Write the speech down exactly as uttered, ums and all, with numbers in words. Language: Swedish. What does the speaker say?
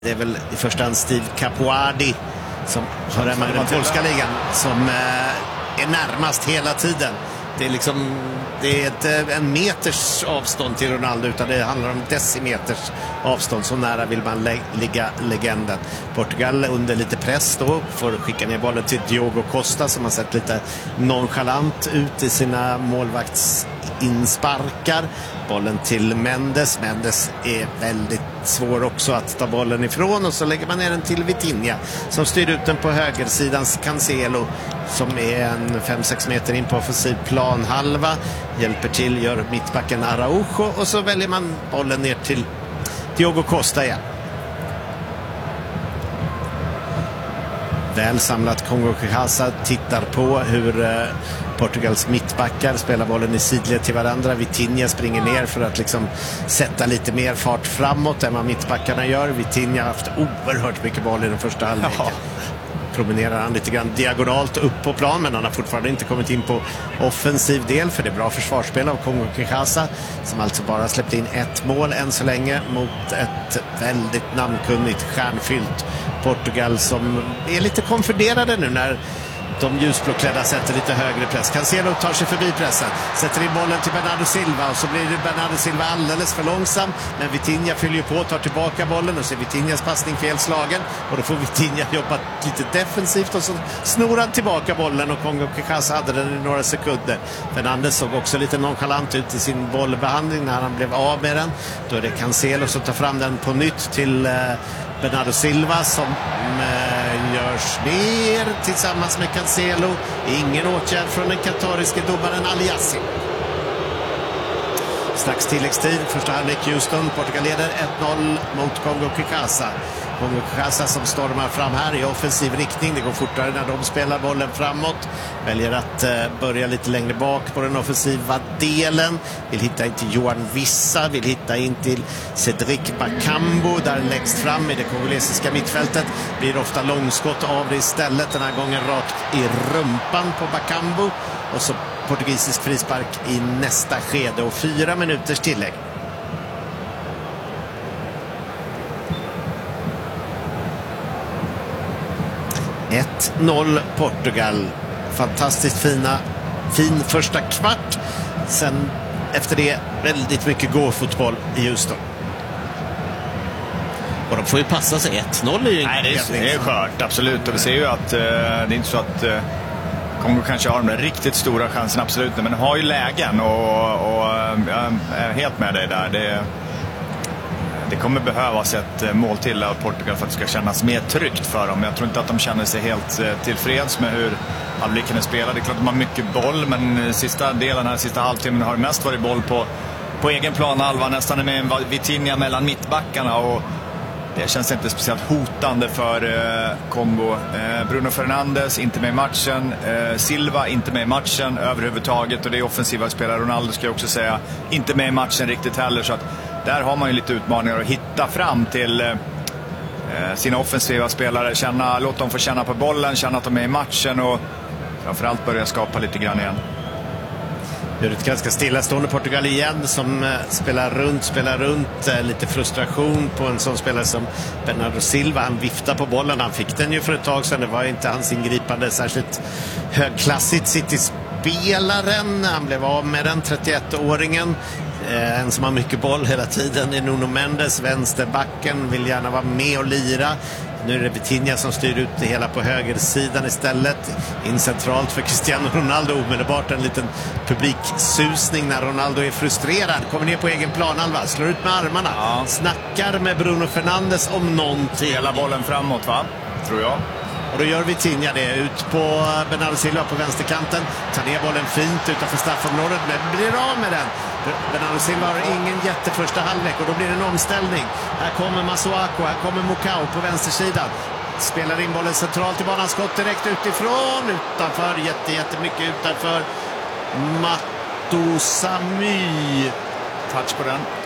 Det är väl i första hand Steve Capuardi som hör hemma i den polska ligan som eh, är närmast hela tiden. Det är liksom det är inte en meters avstånd till Ronaldo, utan det handlar om decimeters avstånd. Så nära vill man lä- ligga legenden. Portugal under lite press då får skicka ner bollen till Diogo Costa som har sett lite nonchalant ut i sina målvaktsinsparkar. Bollen till Mendes. Mendes är väldigt svår också att ta bollen ifrån, och så lägger man ner den till Vitinha som styr ut den på högersidans Cancelo som är en fem sex meter in på offensiv planhalva, hjälper till, gör mittbacken Araujo, och så väljer man bollen ner till Diogo Costa igen. Väl samlat Kongo-Kinshasa tittar på hur eh, Portugals mittbackar spelar bollen i sidled till varandra. Vitinha springer ner för att liksom sätta lite mer fart framåt än vad mittbackarna gör. Vitinha har haft oerhört mycket boll i den första halvleken. Ja. Promenerar han lite grann diagonalt upp på plan, men han har fortfarande inte kommit in på offensiv del, för det är bra försvarsspel av Kongo-Kinshasa som alltså bara släppt in ett mål än så länge mot ett väldigt namnkunnigt, stjärnfyllt Portugal som är lite konfunderade nu när de ljusblåklädda sätter lite högre press. Cancelo tar sig förbi pressen, sätter in bollen till Bernardo Silva, och så blir det Bernardo Silva alldeles för långsam, men Vitinha fyller på, tar tillbaka bollen, och så är Vitinhas passning felslagen, och då får Vitinha jobba lite defensivt, och så snor han tillbaka bollen, och Kongo-Kinshasa hade den i några sekunder. Fernandes såg också lite nonchalant ut i sin bollbehandling när han blev av med den. Då är det Cancelo som tar fram den på nytt till eh, Bernardo Silva som eh, görs ner tillsammans med Cancelo. Ingen åtgärd från den katariske domaren Aliassi. Strax tilläggstid, första halvlek Houston. Portugal leder ett noll mot Kongo-Kinshasa. Kongo-Kinshasa som stormar fram här i offensiv riktning. Det går fortare när de spelar bollen framåt. Väljer att eh, börja lite längre bak på den offensiva delen. Vill hitta in till Johan Wissa. Vill hitta in till Cedric Bakambu. Där längst fram i det kongolesiska mittfältet. Blir ofta långskott av det istället. Den här gången rakt i rumpan på Bakambu. Och så portugisisk frispark i nästa skede och fyra minuters tillägg. ett noll Portugal. Fantastiskt fina, fin första kvart. Sen efter det väldigt mycket gåfotboll i Houston. Och de får ju passa sig. ett noll är ju Nej, det är, det är skört, absolut. Och vi ser ju att uh, det är inte så att uh, Kongo kanske har de riktigt stora chanserna, absolut. Men de har ju lägen, och, och uh, jag är helt med dig där. Det Det kommer behövas ett mål till av Portugal för att det ska kännas mer tryggt för dem. Jag tror inte att de känner sig helt tillfreds med hur halvleken är spelad. Det är klart att de har mycket boll, men sista delen här, sista halvtimmen har det mest varit boll på, på egen planhalva. Nästan med en Vitinha mellan mittbackarna, och det känns inte speciellt hotande för eh, Kongo. Eh, Bruno Fernandes inte med i matchen. Eh, Silva inte med i matchen överhuvudtaget, och det är offensiva spelare. Ronaldo ska jag också säga inte med i matchen riktigt heller, så att där har man ju lite utmaningar att hitta fram till eh, sina offensiva spelare. Känna, låt dem få känna på bollen, känna att de är i matchen, och framförallt börja skapa lite grann igen. Det är ett ganska stillastående Portugal igen som eh, spelar runt, spelar runt. Eh, lite frustration på en sån spelare som Bernardo Silva. Han viftar på bollen, han fick den ju för ett tag sedan. Det var inte hans ingripande särskilt högklassigt. City-spelaren, han blev av med den, trettioett-åringen. Eh, en som har mycket boll hela tiden är Nuno Mendes, vänsterbacken, vill gärna vara med och lira. Nu är det Vitinha som styr ut det hela på högersidan istället. In centralt för Cristiano Ronaldo. Omedelbart en liten publiksusning när Ronaldo är frustrerad. Kommer ner på egen planhalva, slår ut med armarna. Ja. Snackar med Bruno Fernandes om någonting. Hela bollen framåt, va? Tror jag. Och då gör Vitinha det ut på Bernardo Silva på vänsterkanten. Tar ner bollen fint utanför straffområdet, men blir av med den. Bernardo Silva har ingen jätteförsta halvlek, och då blir det en omställning. Här kommer Masuaku, här kommer Mukau på vänstersidan. Spelar in bollen centralt i banan, skott direkt utifrån. Utanför, jätte, jättemycket utanför. Matosamy. Touch på den.